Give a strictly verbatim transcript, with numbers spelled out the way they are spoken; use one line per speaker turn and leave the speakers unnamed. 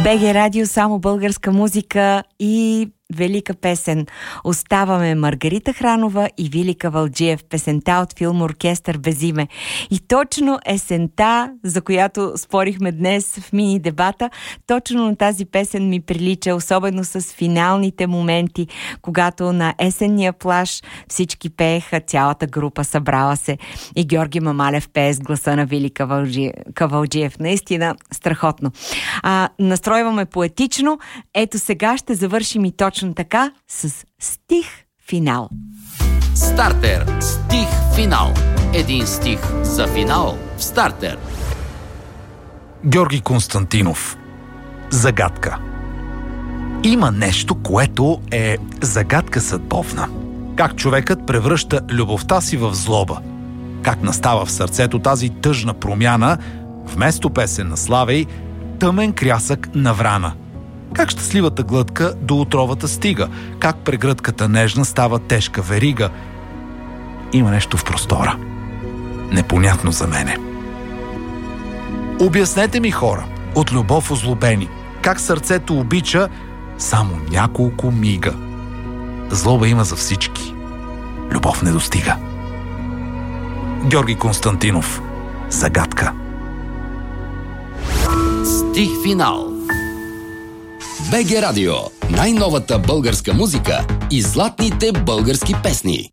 БГ Радио, само българска музика и велика песен. Оставаме Маргарита Хранова и Вили Кавалджиев. Песента от филм "Оркестър без име". И точно есента, за която спорихме днес в мини дебата, точно на тази песен ми прилича, особено с финалните моменти, когато на есенния плаж всички пееха, цялата група събрала се и Георги Мамалев пее с гласа на Вили Кавалджиев. Кавалджиев. Наистина страхотно. А, настройваме поетично. Ето сега ще завършим и точно така с стих финал.
Стартер. Стих финал. Един стих за финал в Стартер.
Георги Константинов. Загадка. Има нещо, което е загадка съдбовна. Как човекът превръща любовта си в злоба. Как настава в сърцето тази тъжна промяна, вместо песен на Славей, тъмен крясък на врана. Как щастливата глътка до отровата стига, как прегръдката нежна става тежка верига. Има нещо в простора. Непонятно за мене. Обяснете ми, хора, от любов озлобени, как сърцето обича само няколко мига. Злоба има за всички. Любов не достига. Георги Константинов. Загадка.
Стих финал. БГ Радио. Най-новата българска музика и златните български песни.